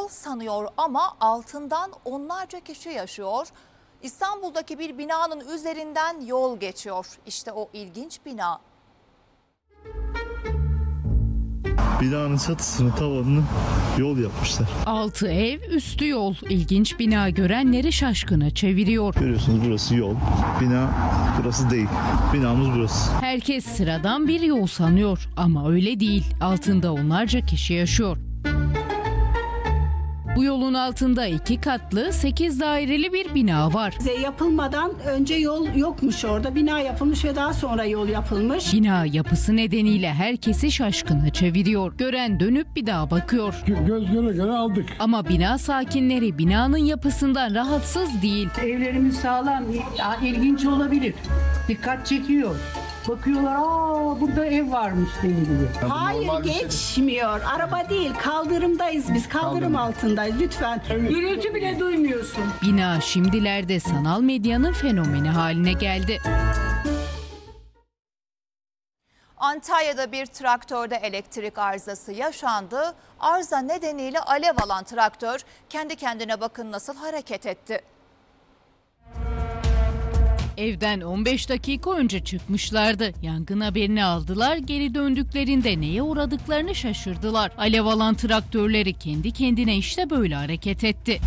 sanıyor ama altından onlarca kişi yaşıyor. İstanbul'daki bir binanın üzerinden yol geçiyor. İşte o ilginç bina. Binanın çatısını, tavanını yol yapmışlar. Altı ev, üstü yol. İlginç bina görenleri şaşkına çeviriyor. Görüyorsunuz burası yol. Bina burası değil. Binamız burası. Herkes sıradan bir yol sanıyor ama öyle değil. Altında onlarca kişi yaşıyor. Bu yolun altında 2 katlı 8 daireli bir bina var. Yapılmadan önce yol yokmuş orada. Bina yapılmış ve daha sonra yol yapılmış. Bina yapısı nedeniyle herkesi şaşkına çeviriyor. Gören dönüp bir daha bakıyor. Göz göre aldık. Ama bina sakinleri binanın yapısından rahatsız değil. Evlerimiz sağlam, ilginç olabilir. Dikkat çekiyor. Bakıyorlar, burada ev varmış deniliyor. Hayır, geçmiyor. Araba değil, kaldırımdayız biz. Kaldırım altındayız lütfen. Gürültü bile duymuyorsun. Bina şimdilerde sanal medyanın fenomeni haline geldi. Antalya'da bir traktörde elektrik arızası yaşandı. Arıza nedeniyle alev alan traktör kendi kendine bakın nasıl hareket etti. Evden 15 dakika önce çıkmışlardı. Yangın haberini aldılar. Geri döndüklerinde neye uğradıklarını şaşırdılar. Alev alan traktörleri kendi kendine işte böyle hareket etti.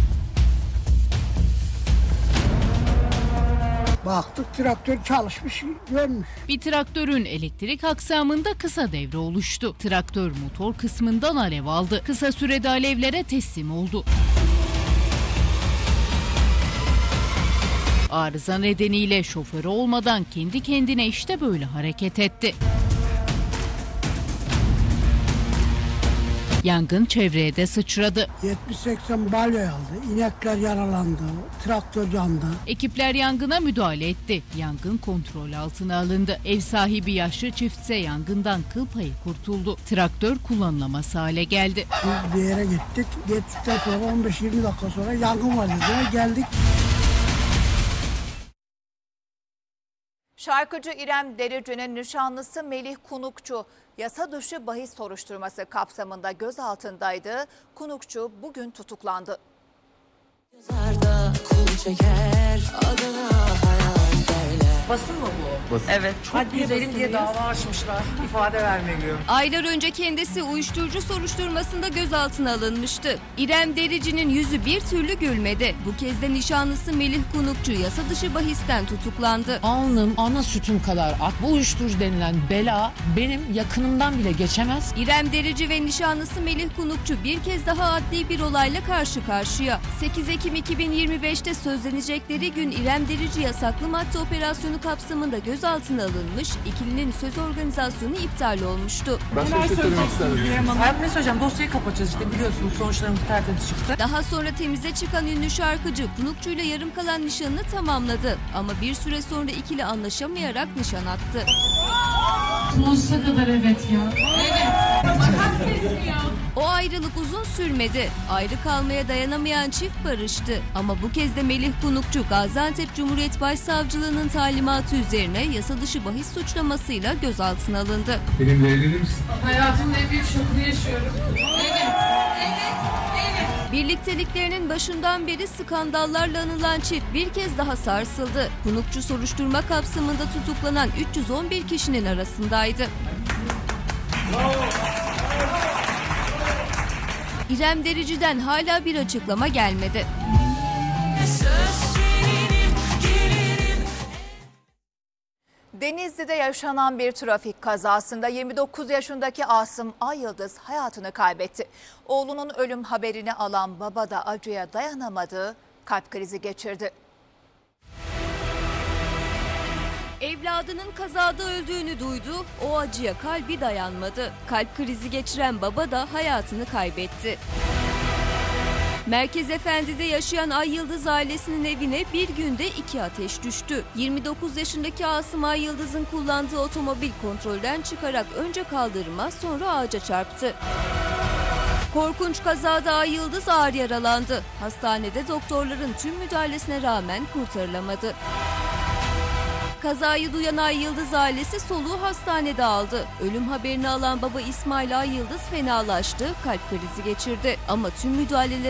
Baktık traktör çalışmış, görmüş. Bir traktörün elektrik aksamında kısa devre oluştu. Traktör motor kısmından alev aldı. Kısa sürede alevlere teslim oldu. Arıza nedeniyle şoförü olmadan kendi kendine işte böyle hareket etti. Yangın çevreye de sıçradı. 70-80 balya aldı, inekler yaralandı, traktör yandı. Ekipler yangına müdahale etti. Yangın kontrol altına alındı. Ev sahibi yaşlı çiftse yangından kıl payı kurtuldu. Traktör kullanılamaz hale geldi. Biz bir yere gittik, gittikten sonra 15-20 dakika sonra yangın var dediler, geldik. Şarkıcı İrem Derici'nin nişanlısı Melih Kunukçu yasa dışı bahis soruşturması kapsamında gözaltındaydı. Kunukçu bugün tutuklandı. Basın mı bu? Basın. Evet. Çok güzelim diye dava açmışlar. İfade vermeliyor. Aylar önce kendisi uyuşturucu soruşturmasında gözaltına alınmıştı. İrem Derici'nin yüzü bir türlü gülmedi. Bu kez de nişanlısı Melih Kunukçu yasa dışı bahisten tutuklandı. Alnım ana sütüm kadar ak. Bu uyuşturucu denilen bela benim yakınımdan bile geçemez. İrem Derici ve nişanlısı Melih Kunukçu bir kez daha adli bir olayla karşı karşıya. 8 Ekim 2025'te sözlenecekleri gün İrem Derici yasaklı madde operasyonu kapsamında gözaltına alınmış, ikilinin söz organizasyonu iptal olmuştu. Başka bir şey söylemek isterim. Ne söyleyeceğim? Dosyayı kapatacağız işte, biliyorsunuz sonuçlarımız tertemiz çıktı. Daha sonra temize çıkan ünlü şarkıcı Kunukçu ile yarım kalan nişanını tamamladı. Ama bir süre sonra ikili anlaşamayarak nişan attı. Sonsuza kadar evet ya. O ayrılık uzun sürmedi. Ayrı kalmaya dayanamayan çift barıştı. Ama bu kez de Melih Kunukçu Gaziantep Cumhuriyet Başsavcılığı'nın talimatı üzerine yasa dışı bahis suçlamasıyla gözaltına alındı. Benimle evlenir misin? Hayatımın en büyük şokunu yaşıyorum. Birlikteliklerinin başından beri skandallarla anılan çift bir kez daha sarsıldı. Kunukçu soruşturma kapsamında tutuklanan 311 kişinin arasındaydı. İrem Derici'den hala bir açıklama gelmedi. Denizli'de yaşanan bir trafik kazasında 29 yaşındaki Asım Ayyıldız hayatını kaybetti. Oğlunun ölüm haberini alan baba da acıya dayanamadı, kalp krizi geçirdi. Evladının kazada öldüğünü duydu, o acıya kalbi dayanmadı. Kalp krizi geçiren baba da hayatını kaybetti. Merkez Efendi'de yaşayan Ayyıldız ailesinin evine bir günde 2 ateş düştü. 29 yaşındaki Asım Ayyıldız'ın kullandığı otomobil kontrolden çıkarak önce kaldırıma sonra ağaca çarptı. Korkunç kazada Ayyıldız ağır yaralandı. Hastanede doktorların tüm müdahalesine rağmen kurtarılamadı. Kazayı duyan Ayyıldız ailesi soluğu hastanede aldı. Ölüm haberini alan baba İsmail Ayyıldız fenalaştı, kalp krizi geçirdi. Ama tüm müdahaleler